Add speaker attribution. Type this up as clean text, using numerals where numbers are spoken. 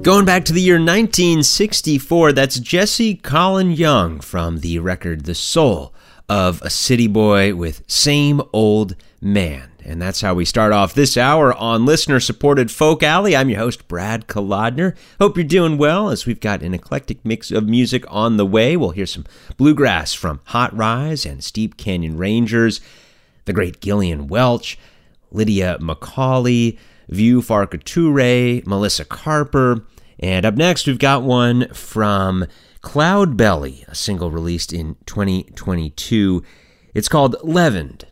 Speaker 1: Going back to the year 1964, that's Jesse Colin Young from the record The Soul of a City Boy with Same Old Man. And that's how we start off this hour on listener-supported Folk Alley. I'm your host, Brad Kolodner. Hope you're doing well, as we've got an eclectic mix of music on the way. We'll hear some bluegrass from Hot Rise and Steep Canyon Rangers, the great Gillian Welch, Lydia Macaulay, View Farkature, Melissa Carper. And up next, we've got one from Cloudbelly, a single released in 2022. It's called Leavened.